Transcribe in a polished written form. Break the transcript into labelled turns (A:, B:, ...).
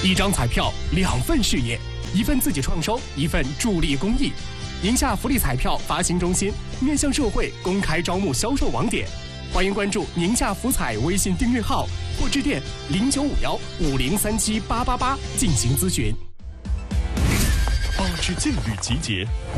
A: 一张彩票2份事业，一份自己创收，一份助力公益。宁夏福利彩票发行中心面向社会公开招募销售网点，欢迎关注宁夏福彩微信订阅号或致电0951503788进行咨询。
B: 8支劲旅集结。